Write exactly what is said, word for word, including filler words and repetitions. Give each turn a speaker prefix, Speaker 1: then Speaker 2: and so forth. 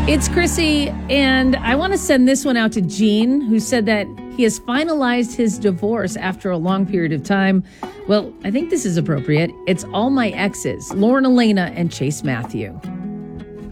Speaker 1: It's Chrissy, and I want to send this one out to Gene, who said that he has finalized his divorce after a long period of time. Well, I think this is appropriate. It's all my exes, Lauren Elena and Chase Matthew.